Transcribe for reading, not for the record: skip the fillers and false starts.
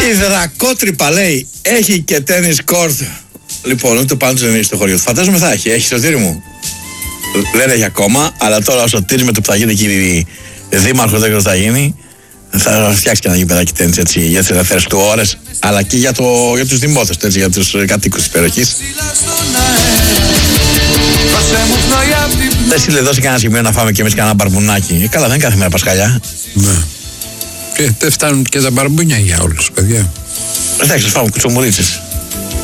Η Δρακότρυπα λέει έχει και τένις κόρτ. Λοιπόν, ούτε πάντως δεν έχει στο χωριό του. Φαντάζομαι θα έχει. Έχει, Σωτήρη μου? Δεν έχει ακόμα, αλλά τώρα ο Σωτήρης με το που θα γίνει εκεί δήμαρχος, δεν ξέρω τι θα γίνει, θα φτιάξει και ένα γηπεδάκι τένις έτσι για τις ελευθέρες του ώρες, αλλά και για τους δημότες, έτσι, για τους κατοίκους της περιοχής. Δεν σου λέει δώσει κανένα σημείο να φάμε και εμείς κανένα μπαρμπουνάκι. Καλά, δεν είναι κάθε μέρα Πασχαλιά. Ναι. Και δεν φτάνουν και τα μπαρμπούνια για όλους, παιδιά. Εντάξει, φάμε κουτσομουρίτσες.